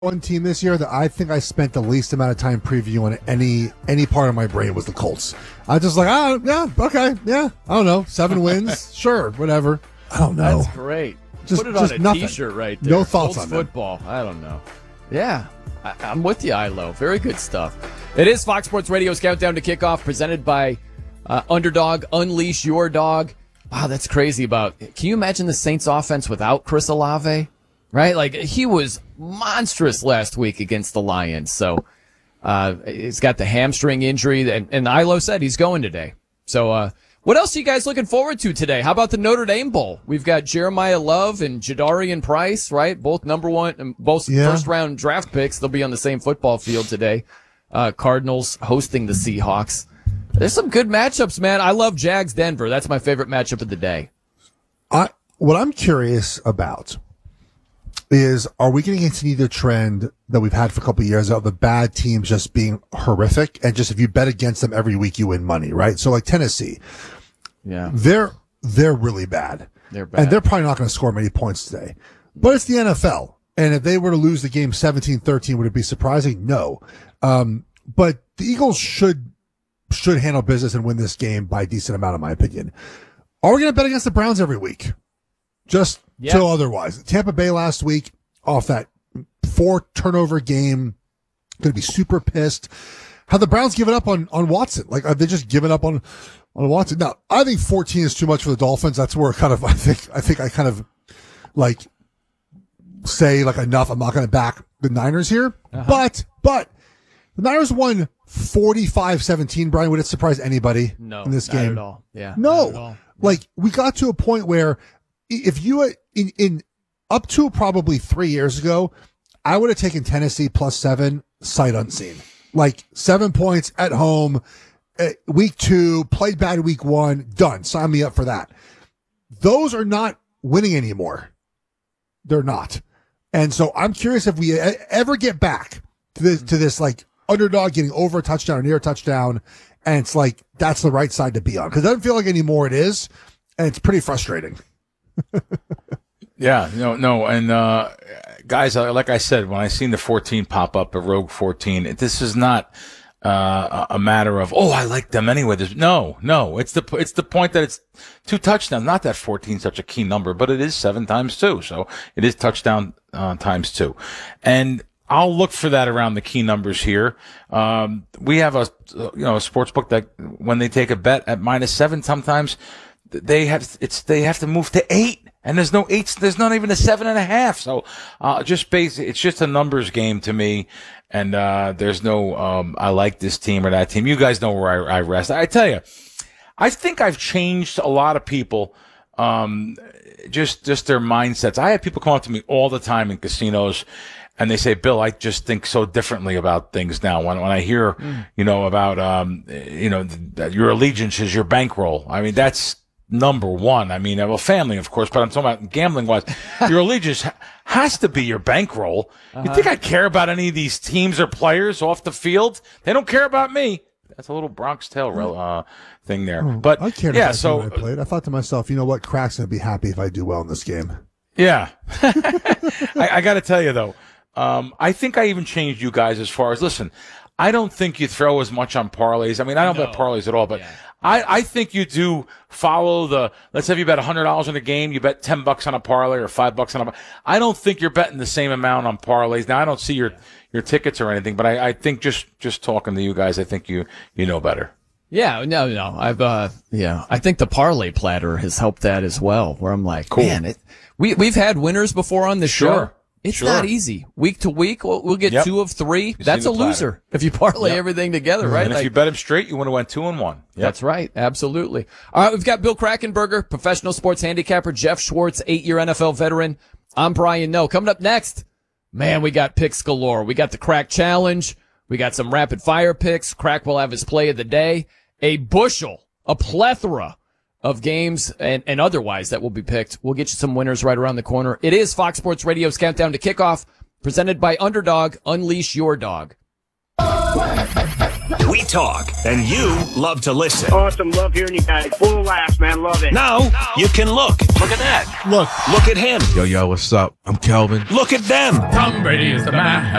one team this year that I think I spent the least amount of time previewing any part of my brain was the Colts. I just like, I don't know, 7 wins, sure, whatever. I don't know. That's great. Just, put it on a nothing. T-shirt right there. No thoughts Colts on football. I don't know. Yeah, I'm with you, Ilo. Very good stuff. It is Fox Sports Radio's Countdown to Kickoff, presented by Underdog. Unleash your dog. Wow, that's crazy. Can you imagine the Saints offense without Chris Olave? Right? Like, he was monstrous last week against the Lions. So, he's got the hamstring injury, and Ilo said he's going today. So, what else are you guys looking forward to today? How about the Notre Dame Bowl? We've got Jeremiah Love and Jadarian Price, right? Both first round draft picks. They'll be on the same football field today. Cardinals hosting the Seahawks. There's some good matchups, man. I love Jags Denver. That's my favorite matchup of the day. What I'm curious about is, are we going to continue the trend that we've had for a couple of years of the bad teams just being horrific, and just if you bet against them every week, you win money, right? So like Tennessee, they're really bad. They're bad. And they're probably not going to score many points today. But it's the NFL. And if they were to lose the game 17-13, would it be surprising? No. But the Eagles should handle business and win this game by a decent amount, in my opinion. Are we going to bet against the Browns every week? Just till otherwise. Tampa Bay last week, off that 4-turnover game, going to be super pissed. Have the Browns given up on Watson? Like, have they just given up on Watson? Now, I think 14 is too much for the Dolphins. That's where kind of, I think I kind of like say like enough. I'm not going to back the Niners here, but the Niners won 45-17. Brian, would it surprise anybody in this game? Not at all. Yeah. No. Not at all. Like, we got to a point where if you in up to probably 3 years ago, I would have taken Tennessee +7 sight unseen. Like 7 points at home, week 2, played bad week 1, done. Sign me up for that. Those are not winning anymore. They're not. And so I'm curious if we ever get back to this like underdog getting over a touchdown or near a touchdown. And it's like, that's the right side to be on. Cause it doesn't feel like anymore it is. And it's pretty frustrating. Yeah, no. And, guys, like I said, when I seen the 14 pop up, a Rogue 14, this is not, a matter of, I like them anyway. No. It's the point that it's 2 touchdowns. Not that 14 is such a key number, but it is 7 times 2. So it is touchdown, times 2. And I'll look for that around the key numbers here. We have a sports book that when they take a bet at -7, sometimes they have to move to 8. And there's no 8s. There's not even a 7.5. So, it's just a numbers game to me. And, there's no, I like this team or that team. You guys know where I rest. I tell you, I think I've changed a lot of people, just their mindsets. I have people come up to me all the time in casinos and they say, Bill, I just think so differently about things now. When I hear, about, your allegiance is your bankroll. I mean, that's number one. I mean, well, family, of course, but I'm talking about gambling wise. Your allegiance has to be your bankroll. You think I care about any of these teams or players off the field? They don't care about me. That's a little Bronx Tale thing there. But I cared about when I played. I thought to myself, you know what? Crack's going to be happy if I do well in this game. Yeah. I got to tell you, though, I think I even changed you guys as far as, listen, I don't think you throw as much on parlays. I mean, I don't bet parlays at all, but I think you do follow let's say if you bet $100 on a game, you bet $10 on a parlay or $5 on I don't think you're betting the same amount on parlays. Now, I don't see your tickets or anything, but I think just talking to you guys, I think you know better. Yeah, no. I think the parlay platter has helped that as well, where I'm like, cool. Man, we've had winners before on the show. It's not easy. Week to week, we'll get 2 of 3. That's a loser if you parlay everything together, right? And if you bet them straight, you would have went 2-1. Yep. That's right. Absolutely. All right, we've got Bill Krackomberger, professional sports handicapper, Jeff Schwartz, 8-year NFL veteran. I'm Brian Noe. Coming up next, man, we got picks galore. We got the Crack Challenge. We got some rapid fire picks. Crack will have his play of the day. A plethora of games and otherwise that will be picked. We'll get you some winners right around the corner. It is Fox Sports Radio's Countdown to Kickoff, presented by Underdog. Unleash your dog. We talk, and you love to listen. Awesome. Love hearing you guys. Full of laughs, man. Love it. Now you can look. Look at that. Look at him. Yo, what's up? I'm Kelvin. Look at them. Tom Brady is the man.